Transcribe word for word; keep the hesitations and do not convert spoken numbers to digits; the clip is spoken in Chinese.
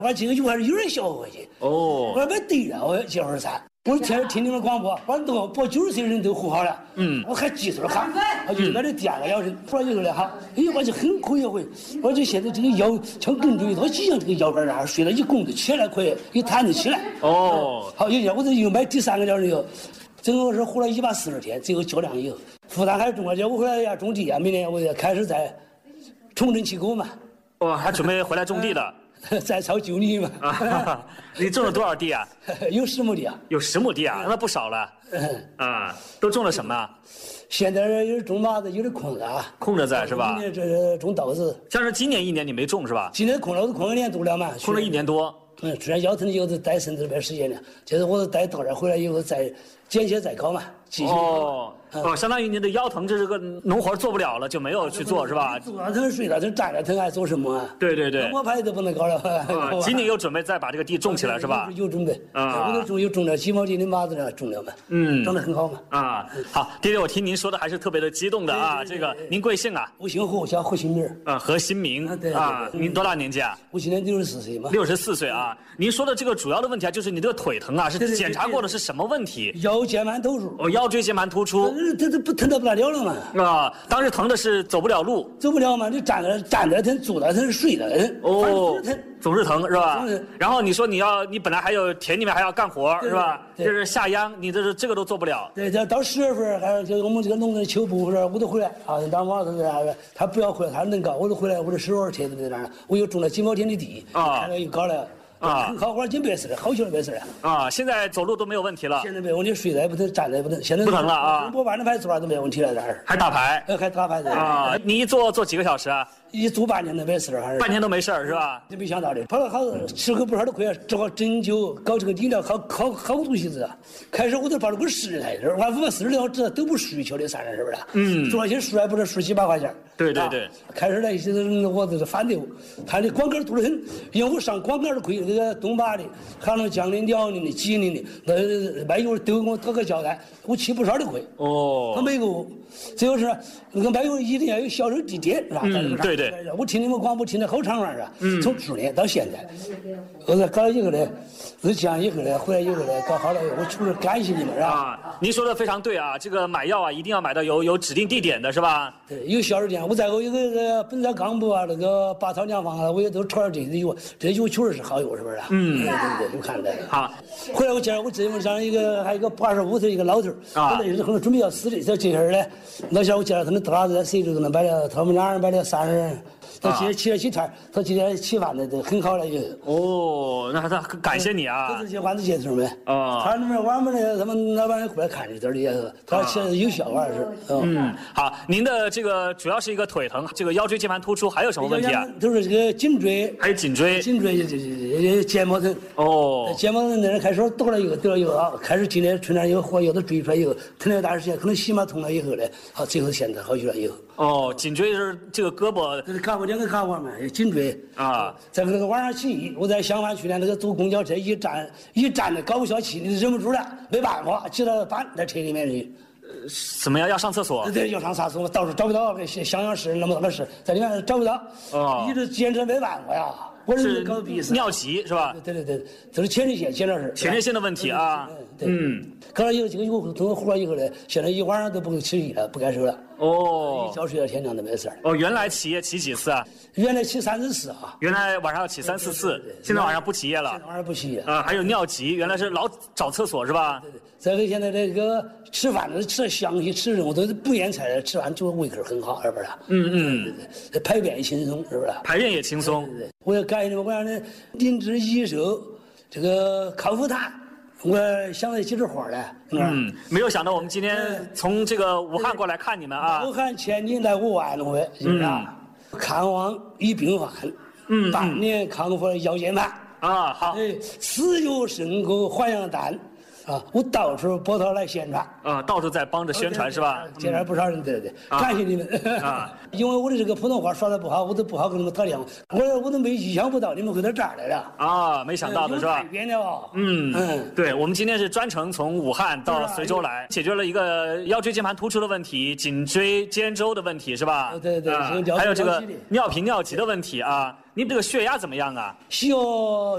我这个油还是有点小回去。 哦， 我买对了，我接会儿餐。我天天听你们广播，我都把九十岁的人都哄好了。嗯，我还记住了哈，我就在这第二个小时，说以后了哈，哎，我就很可以会，我就现在这个腰像跟着一套一样，这个腰板啊，睡了一拱就起来可以，一弹就起来。 哦， 好，有些我这又买第三个小时以后，整个是活了一百四十天，最后交量以后，负担还重啊，叫我回来要种地啊，明年我也开始在重整旗鼓嘛。 哦，还准备回来种地的。 再抄旧泥嘛。 啊，你种了多少地啊？ 有十亩地啊。 有十亩地啊，那不少了。嗯啊，都种了什么？ 现在有点种麻子，有点空着啊。 空着在是吧？ 今年这种豆子。 像是今年一年你没种是吧？ 今年空了，我都空了一年多了嘛。 空了一年多。 嗯，虽然腰疼以后就待身子这边时间了，就是我待到这回来以后再间歇再搞嘛，继续。 哦。哦，相当于您的腰疼，这是个农活做不了了，就没有去做，是吧？ 坐着疼睡着疼站着疼，还做什么啊？ 对对对， 我牌都不能搞了。 啊，今年又准备再把这个地种起来，是吧？ 有准备啊，我都种有种了几毛钱的麻子了，种了嘛，嗯，长得很好嘛。 啊，好，爹爹，我听您说的还是特别的激动的啊。这个您贵姓啊？ 我姓胡，叫胡新明。 啊，何新明。啊，您多大年纪啊？ 我今年六十四岁嘛。 六十四岁啊。您说的这个主要的问题啊，就是你这个腿疼啊，是检查过的是什么问题？ 腰间盘突出。 哦，腰椎间盘突出。 这这不疼得不得了了嘛？ 啊，当时疼的是走不了路， 走不了嘛，你站着站着疼，坐着疼，睡着疼， 哦， 疼， 总是疼是吧？然后你说你要，你本来还有田里面还要干活是吧？就是下秧，你这是这个都做不了。 对，这到十月份还就我们这个农村秋布我都回来啊，当王老师在他不要回来，他能搞，我都回来，我这十多车子在那儿，我又种了几毛钱的地啊，又搞了。啊，很好，我已经没事了，好久没事了。 啊，现在走路都没有问题了。 现在没问题，睡着也不疼，站着也不疼。现在不疼了啊！ 我晚上牌坐都没问题了，这儿还打牌？ 呃，还打牌的啊！你一坐坐几个小时啊？ 一坐半天都没事，还是半天都没事是吧？ 你没想到的，跑了好吃口不少的亏，只好针灸搞这个理疗，好好好东西子。开始我都抱着个十来着，完五百四十两，这都不属于交的三十，是不是？嗯，做些数还不是数几百块钱。 对对对。 开始那些我都是反对，他的广告多得很，因为我上广告的亏，这个东坝的、汉龙江的、辽宁的、吉林的，那卖油都给我搞个交代，我起不少的亏。哦。他没给我，最后是那个卖油一定要有销售地点，是吧？ 嗯，对对。 我听你们广播听得好长了，是吧？嗯。从去年到现在，我这搞了以后呢，是这样以后呢，回来以后呢，搞好了，我除了感谢你们，是吧？ 啊，您说的非常对啊，这个买药啊，一定要买到有有指定地点的，是吧？ 对，有销售店。我再有一个这个本草纲目啊，那个八草良方啊，我也都炒了这些药，这些药确实是好药，是不是？嗯，对对对，我看的。 好， 回来我今儿我这边上一个还有一个八十五岁一个老头啊，那是可能准备要死的，这这事呢，那下我介绍他们到哪子在谁州都能买了，他们俩人买了三十人。他今天起了几天，他今天吃饭的都很好了也。 哦，那他感谢你啊！ 这些丸子接头们啊，他们我们的他们老板也过来看着点儿的也是，他吃的有效果是。 嗯，好，您的这个主要是一个腿疼，这个腰椎间盘突出，还有什么问题啊？ 都是这个颈椎， 还有颈椎， 颈椎这这肩膀疼。哦，肩膀疼那人开始得了以后得了以后啊，开始今年春天以后火药都追出来以后，疼了一段时间，可能洗马通了以后呢，好，最后现在好起来以后。 哦，颈椎是这个胳膊， 这是看过两个看过嘛？颈椎啊，在那个晚上起义，我在襄樊去年那个坐公交车一站一站的高不消气，你忍不住了，没办法，挤到板在车里面去。 怎么样？要上厕所？ 对，要上厕所，到处找不到，襄阳市那么大个市，在里面找不到，哦，一直坚持没办法呀。我是尿急是吧？ 对对对，这是前列腺，前列是前列腺的问题啊。 嗯，搞了以后这个有通活以后呢，现在一晚上都不起夜了，不敢受了。哦，一觉睡到天亮都没事。 哦，原来起夜起几次啊？ 原来起三四次啊。 原来晚上要起三四次，现在晚上不起夜了。 现在晚上不起夜啊，还有尿急，原来是老找厕所是吧？ 对对。再和现在这个吃饭都吃香气，吃肉都是不腌菜的，吃完就胃口很好，是不是？嗯嗯。对对，排便也轻松，是不是？ 排便也轻松。 对对。我要感谢你们，我让人灵芝益寿，这个康复堂。我想了几枝花呢。 嗯，没有想到我们今天从这个武汉过来看你们啊。 武汉千里来无万回，是不是？看望一病患，嗯，半年康复腰间盘啊。好， 哎，自由深沟还阳丹。啊，我到处波涛来宣传啊，到处在帮着宣传是吧？ 接着不少人，对对对，感谢你们啊！因为我的这个普通话说的不好，我都不好跟你们打电话，我我都没意想不到你们会到这儿来了啊！没想到的是吧？ 改变了， 嗯嗯，对，我们今天是专程从武汉到随州来，解决了一个腰椎间盘突出的问题，颈椎肩周的问题是吧？ 对对对， 还有这个尿频尿急的问题啊！您这个血压怎么样啊？ 血